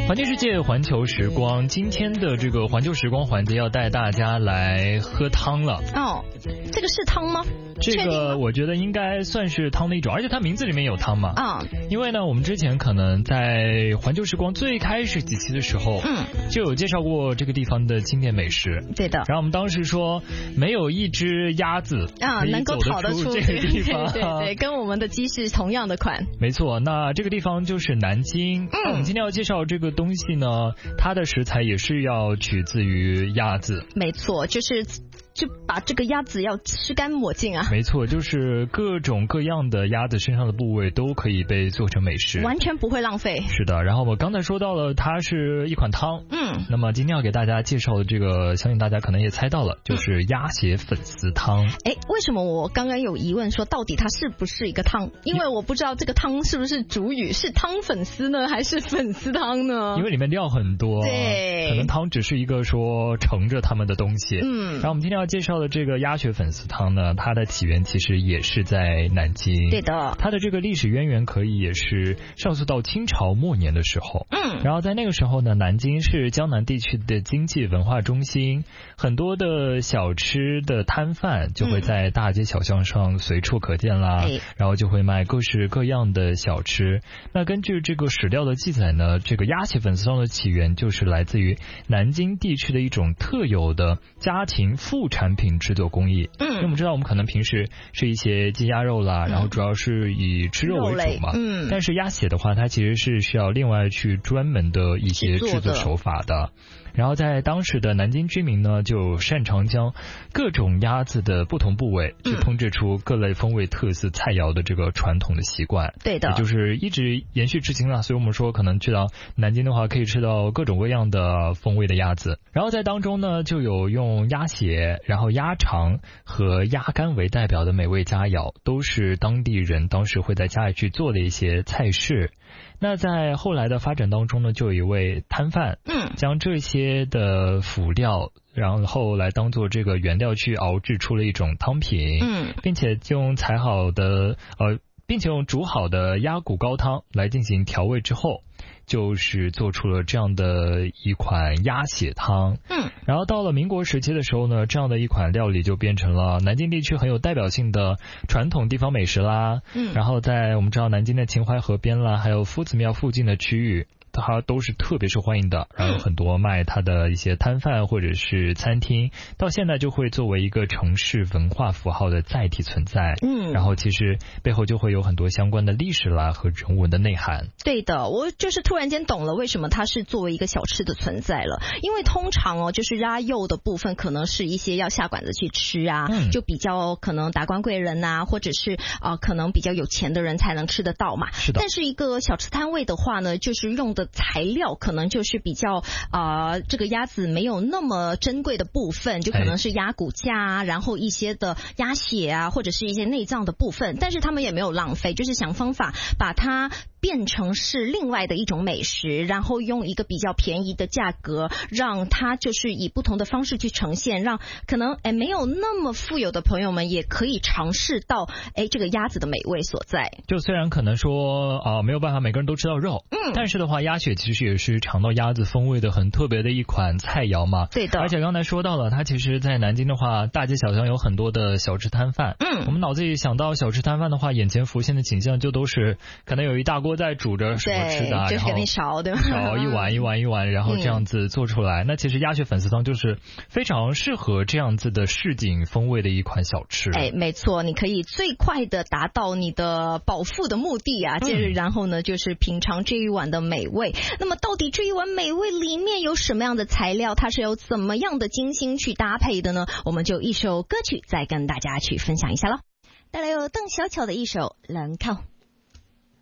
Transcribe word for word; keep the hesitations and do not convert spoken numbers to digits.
环境世界，环球时光。今天的这个环球时光环节要带大家来喝汤了。 哦，这个是汤吗？ 这个我觉得应该算是汤的一种，而且它名字里面有汤嘛。 啊、嗯， 因为呢，我们之前可能在环球时光最开始几期的时候，嗯，就有介绍过这个地方的经典美食。 对的。 然后我们当时说，没有一只鸭子啊能够逃得出这个地方， 对 对, 对, 对，跟我们的鸡是同样的款。 没错，那这个地方就是南京。嗯，那我们今天要介绍这个东西呢，它的食材也是要取自于鸭子。 没错，就是就把这个鸭子要吃干抹净啊。 没错，就是各种各样的鸭子身上的部位都可以被做成美食， 完全不会浪费。 是的，然后我刚才说到了，它是一款汤。 嗯， 那么今天要给大家介绍的这个，相信大家可能也猜到了，就是鸭血粉丝汤。 哎、嗯，为什么我刚刚有疑问说到底它是不是一个汤？因为我不知道这个汤是不是主语，是汤粉丝呢，还是粉丝汤呢？ 因为里面料很多， 对， 可能汤只是一个说盛着他们的东西。 嗯， 然后我们今天要介绍的这个鸭血粉丝汤呢，它的起源其实也是在南京。 对的， 它的这个历史渊源可以也是上溯到清朝末年的时候。 嗯， 然后在那个时候呢，南京是江南地区的经济文化中心，很多的小吃的摊贩就会在大街小巷上随处可见啦、嗯、然后就会卖各式各样的小吃。那根据这个史料的记载呢，这个鸭血粉丝汤的起源就是来自于南京地区的一种特有的家庭副产品制作工艺。嗯，因为我们知道我们可能平时是一些鸡鸭肉啦、嗯、然后主要是以吃肉为主嘛。嗯，但是鸭血的话，它其实是需要另外去专门的一些制作手法的。然后在当时的南京居民呢，就擅长将各种鸭子的不同部位去烹制出各类风味特色菜肴的这个传统的习惯。 对的， 也就是一直延续至今了。所以我们说可能去到南京的话，可以吃到各种各样的风味的鸭子。然后在当中呢，就有用鸭血、然后鸭肠和鸭肝为代表的美味佳肴，都是当地人当时会在家里去做的一些菜式。那在后来的发展当中呢，就有一位摊贩，嗯，将这些的辅料，然后来当做这个原料去熬制出了一种汤品，嗯，并且用裁好的呃，并且用煮好的鸭骨高汤来进行调味之后，就是做出了这样的一款鸭血汤。嗯，然后到了民国时期的时候呢，这样的一款料理就变成了南京地区很有代表性的传统地方美食啦。嗯，然后在我们知道南京的秦淮河边啦，还有夫子庙附近的区域，它都是特别受欢迎的，然后有很多卖它的一些摊贩或者是餐厅，到现在就会作为一个城市文化符号的载体存在。嗯，然后其实背后就会有很多相关的历史啦和人文的内涵。 对的，我就是突然间懂了为什么它是作为一个小吃的存在了。因为通常哦，就是鸭肉的部分可能是一些要下馆子去吃啊，嗯、就比较可能达官贵人啊，或者是啊、呃、可能比较有钱的人才能吃得到嘛。 是的。 但是一个小吃摊位的话呢，就是用的材料可能就是比较啊、呃，这个鸭子没有那么珍贵的部分，就可能是鸭骨架啊，然后一些的鸭血啊，或者是一些内脏的部分，但是他们也没有浪费，就是想方法把它变成是另外的一种美食，然后用一个比较便宜的价格，让它就是以不同的方式去呈现，让可能哎没有那么富有的朋友们也可以尝试到哎这个鸭子的美味所在。 就虽然可能说啊、呃、没有办法每个人都吃到肉，嗯，但是的话鸭血其实也是尝到鸭子风味的很特别的一款菜肴嘛。 对的。 而且刚才说到了，它其实在南京的话，大街小巷有很多的小吃摊贩。嗯，我们脑子里想到小吃摊贩的话，眼前浮现的景象就都是可能有一大锅在煮着什么吃的， 对，就是给你勺，对吧？ 勺一碗一碗一碗，然后这样子做出来。嗯、那其实鸭血粉丝汤就是非常适合这样子的市井风味的一款小吃。 哎，没错，你可以最快的达到你的饱腹的目的啊，接着、嗯、然后呢就是品尝这一碗的美味。那么到底这一碗美味里面有什么样的材料，它是有怎么样的精心去搭配的呢？我们就一首歌曲再跟大家去分享一下咯。带来有邓小巧的一首《人靠》。